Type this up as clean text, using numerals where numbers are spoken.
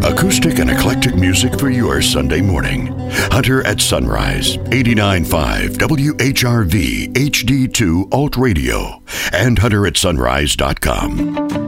Acoustic and eclectic music for your Sunday morning. Hunter at Sunrise, 89.5 WHRV HD2 Alt Radio, and hunteratsunrise.com.